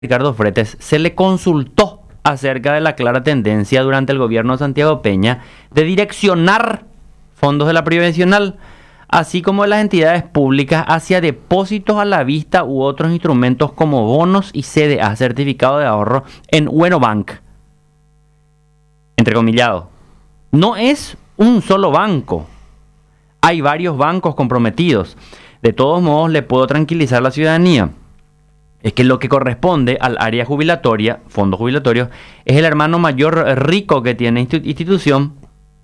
Ricardo Fretes se le consultó acerca de la clara tendencia durante el gobierno de Santiago Peña de direccionar fondos de la previsional, así como de las entidades públicas, hacia depósitos a la vista u otros instrumentos como bonos y CDA, certificado de ahorro, en Wenobank. Entrecomillado. No es un solo banco. Hay varios bancos comprometidos. De todos modos, le puedo tranquilizar a la ciudadanía. Es que lo que corresponde al área jubilatoria, fondos jubilatorios, es el hermano mayor rico que tiene esta institución,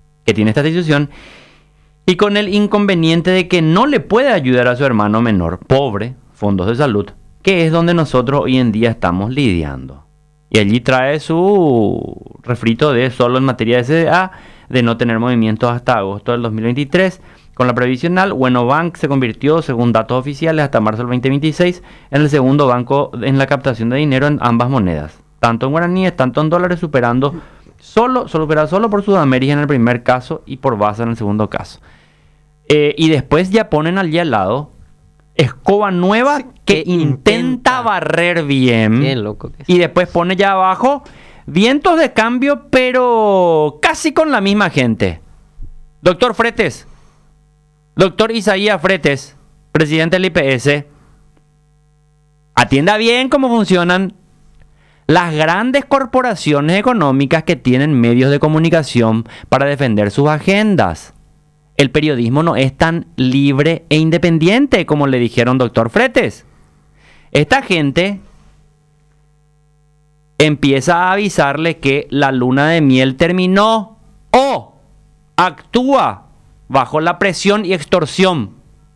y con el inconveniente de que no le puede ayudar a su hermano menor, pobre, fondos de salud, que es donde nosotros hoy en día estamos lidiando. Y allí trae su refrito de solo en materia de CDA, de no tener movimientos hasta agosto del 2023. Con la previsional, Wenobank se convirtió, según datos oficiales, hasta marzo del 2026, en el segundo banco en la captación de dinero en ambas monedas, tanto en guaraníes, tanto en dólares, superando solo por Sudamérica en el primer caso y por Basa en el segundo caso. Y después ya ponen allí al lado escoba nueva que intenta barrer bien. Bien loco que es. Y después pone ya abajo vientos de cambio, pero casi con la misma gente. Doctor Fretes. Doctor Isaías Fretes, presidente del IPS, atienda bien cómo funcionan las grandes corporaciones económicas que tienen medios de comunicación para defender sus agendas. El periodismo no es tan libre e independiente como le dijeron doctor Fretes. Esta gente empieza a avisarle que la luna de miel terminó o actúa bajo la presión y extorsión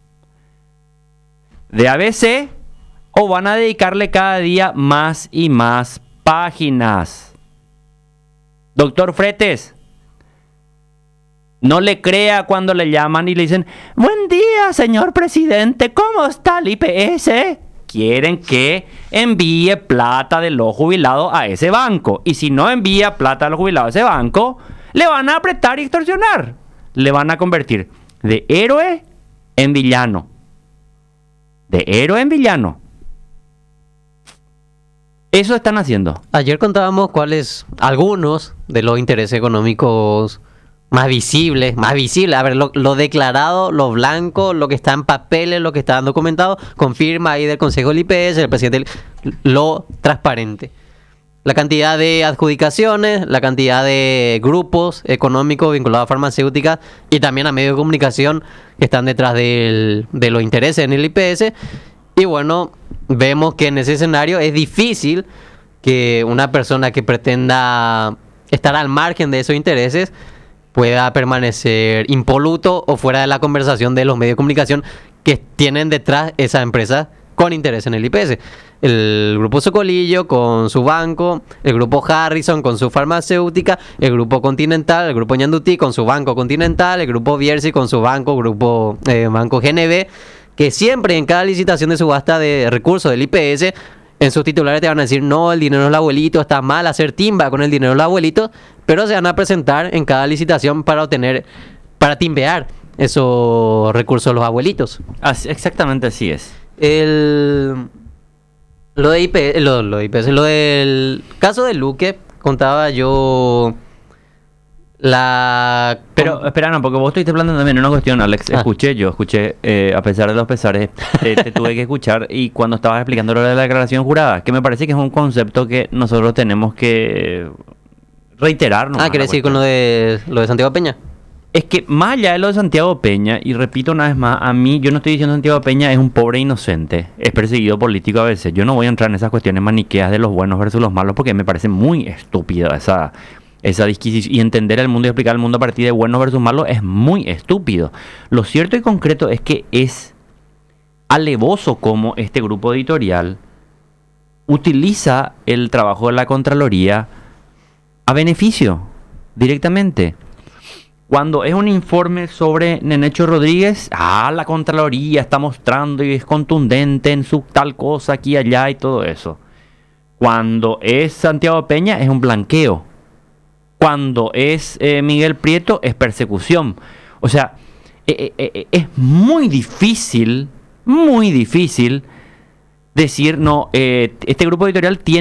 de ABC, o van a dedicarle cada día más y más páginas. Doctor Fretes, no le crea cuando le llaman y le dicen: buen día, señor presidente, ¿cómo está el IPS? Quieren que envíe plata de los jubilados a ese banco, y si no envía plata de los jubilados a ese banco, le van a apretar y extorsionar. Le van a convertir de héroe en villano. De héroe en villano. Eso están haciendo. Ayer contábamos cuáles algunos de los intereses económicos más visibles. A ver, lo declarado, lo blanco, lo que está en papeles, lo que está documentado, confirma ahí del Consejo del IPS, el presidente, lo transparente. La cantidad de adjudicaciones, la cantidad de grupos económicos vinculados a farmacéuticas y también a medios de comunicación que están detrás de los intereses en el IPS. Y bueno, vemos que en ese escenario es difícil que una persona que pretenda estar al margen de esos intereses pueda permanecer impoluto o fuera de la conversación de los medios de comunicación que tienen detrás esa empresa con interés en el IPS. El grupo Socolillo con su banco, el grupo Harrison con su farmacéutica, el grupo Continental, el grupo Ñandutí con su banco Continental, el grupo Bierzi con su banco Banco GNB, que siempre en cada licitación de subasta de recursos del IPS, en sus titulares te van a decir: no, el dinero del abuelito, está mal hacer timba con el dinero del abuelito, pero se van a presentar en cada licitación para timbear esos recursos de los abuelitos. Exactamente así es. Lo del caso de Luque, contaba yo Pero espera, no, porque vos estuviste planteando también una cuestión, Alex. Escuché, a pesar de los pesares, te tuve que escuchar, y cuando estabas explicando lo de la declaración jurada, que me parece que es un concepto que nosotros tenemos que reiterar, ¿no? ¿Querés decir con lo de Santiago Peña? Es que más allá de lo de Santiago Peña, y repito una vez más, yo no estoy diciendo que Santiago Peña es un pobre inocente, es perseguido político a veces. Yo no voy a entrar en esas cuestiones maniqueas de los buenos versus los malos, porque me parece muy estúpida esa disquisición, y entender el mundo y explicar el mundo a partir de buenos versus malos es muy estúpido. Lo cierto y concreto es que es alevoso cómo este grupo editorial utiliza el trabajo de la Contraloría a beneficio, directamente. Cuando es un informe sobre Nenecho Rodríguez, la Contraloría está mostrando y es contundente en su tal cosa aquí y allá y todo eso. Cuando es Santiago Peña es un blanqueo. Cuando es Miguel Prieto es persecución. O sea, es muy difícil decir, no, este grupo editorial tiene